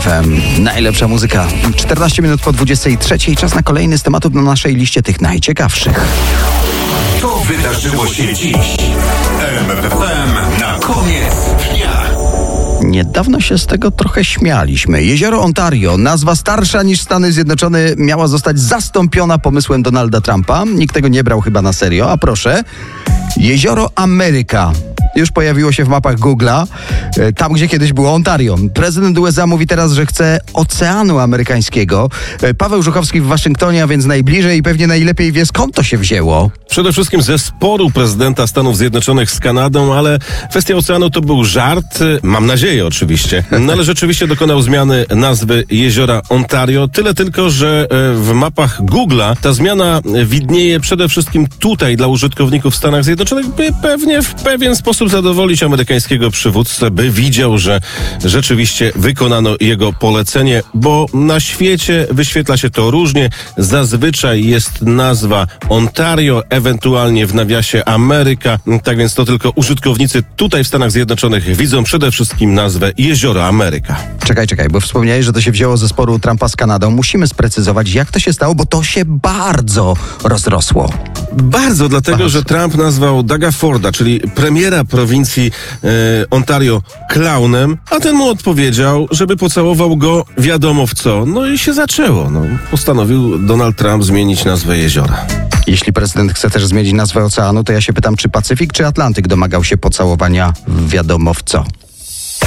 FM. Najlepsza muzyka. 14 minut po 23. Czas na kolejny z tematów na naszej liście tych najciekawszych. To wydarzyło się dziś. RMF FM na koniec dnia. Niedawno się z tego trochę śmialiśmy. Jezioro Ontario, nazwa starsza niż Stany Zjednoczone, miała zostać zastąpiona pomysłem Donalda Trumpa. Nikt tego nie brał chyba na serio, a proszę. Jezioro Ameryka. Już pojawiło się w mapach Google'a, tam gdzie kiedyś było Ontario. Prezydent USA mówi teraz, że chce Oceanu Amerykańskiego. Paweł Żuchowski w Waszyngtonie, a więc najbliżej i pewnie najlepiej wie, skąd to się wzięło. Przede wszystkim ze sporu prezydenta Stanów Zjednoczonych z Kanadą, ale kwestia oceanu to był żart, mam nadzieję oczywiście. No ale rzeczywiście dokonał zmiany nazwy jeziora Ontario. Tyle tylko, że w mapach Google'a ta zmiana widnieje przede wszystkim tutaj dla użytkowników w Stanach Zjednoczonych, by pewnie w pewien sposób zadowolić amerykańskiego przywódcę, by widział, że rzeczywiście wykonano jego polecenie, bo na świecie wyświetla się to różnie. Zazwyczaj jest nazwa Ontario, ewentualnie w nawiasie Ameryka. Tak więc to tylko użytkownicy tutaj w Stanach Zjednoczonych widzą przede wszystkim nazwę Jezioro Ameryka. Czekaj, bo wspomniałeś, że to się wzięło ze sporu Trumpa z Kanadą. Musimy sprecyzować, jak to się stało, bo to się bardzo rozrosło. Bardzo, dlatego, że Trump nazwał Douga Forda, czyli premiera prowincji Ontario, klaunem, a ten mu odpowiedział, żeby pocałował go wiadomo w co. No i się zaczęło. Postanowił Donald Trump zmienić nazwę jeziora. Jeśli prezydent chce też zmienić nazwę oceanu, to ja się pytam, czy Pacyfik, czy Atlantyk domagał się pocałowania w wiadomo w co?